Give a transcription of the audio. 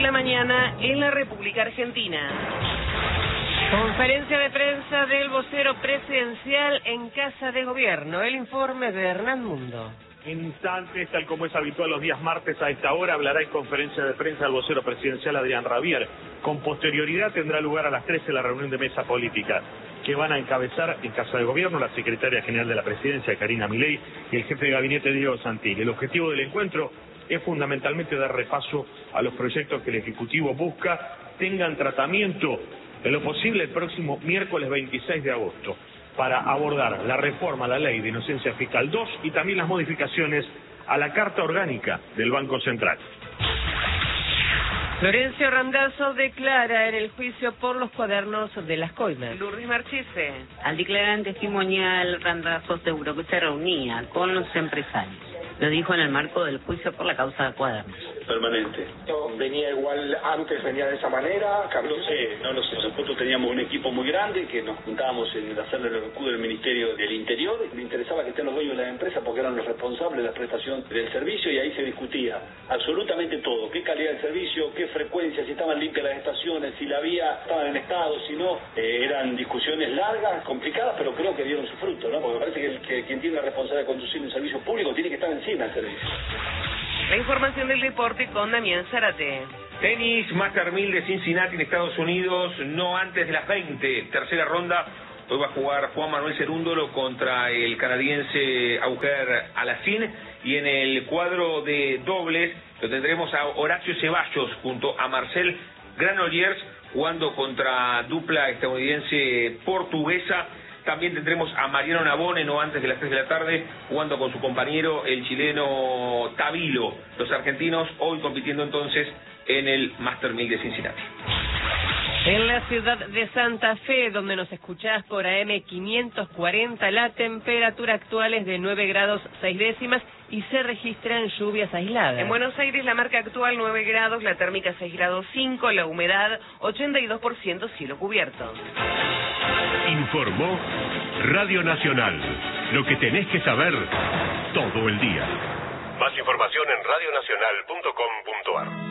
la mañana en la República Argentina. Conferencia de prensa del vocero presidencial en Casa de Gobierno. El informe de Hernán Mundo. En instantes, tal como es habitual los días martes a esta hora, hablará en conferencia de prensa el vocero presidencial Adrián Rabier. Con posterioridad tendrá lugar a las 13 la reunión de mesa política, que van a encabezar en Casa de Gobierno la secretaria general de la presidencia, Karina Milei, y el jefe de gabinete, Diego Santilli. El objetivo del encuentro es fundamentalmente dar repaso a los proyectos que el Ejecutivo busca tengan tratamiento en lo posible el próximo miércoles 26 de agosto. Para abordar la reforma a la Ley de Inocencia Fiscal 2 y también las modificaciones a la Carta Orgánica del Banco Central. Florencio Randazzo declara en el juicio por los cuadernos de las coimas. Lourdes Marchese. Al declarar en testimonial, Randazzo aseguró que se reunía con los empresarios. Lo dijo en el marco del juicio por la causa de cuadernos. Permanente. ¿Venía igual antes, venía de esa manera? No lo sé. Nosotros teníamos un equipo muy grande que nos juntábamos en hacerle el escudo del Ministerio del Interior. Me interesaba que estén los dueños de la empresa porque eran los responsables de la prestación del servicio y ahí se discutía absolutamente todo. Qué calidad del servicio, qué frecuencia, si estaban limpias las estaciones, si la vía estaba en estado, si no. Eran discusiones largas, complicadas, pero creo que dieron su fruto, ¿no? Porque me parece que quien tiene la responsabilidad de conducir un servicio público tiene que estar encima del servicio. La información del deporte con Damián Zárate. Tenis, Master 1000 de Cincinnati en Estados Unidos, no antes de las 20. Tercera ronda, hoy va a jugar Juan Manuel Cerúndolo contra el canadiense Auger Aliassime. Y en el cuadro de dobles lo tendremos a Horacio Ceballos junto a Marcel Granollers jugando contra dupla estadounidense-portuguesa. También tendremos a Mariano Navone, no antes de las 3 de la tarde, jugando con su compañero, el chileno Tavilo. Los argentinos hoy compitiendo entonces en el Master 1000 de Cincinnati. En la ciudad de Santa Fe, donde nos escuchás por AM 540, la temperatura actual es de 9 grados 6 décimas y se registran lluvias aisladas. En Buenos Aires la marca actual 9 grados, la térmica 6 grados 5, la humedad 82%, cielo cubierto. Informó Radio Nacional. Lo que tenés que saber todo el día. Más información en radionacional.com.ar.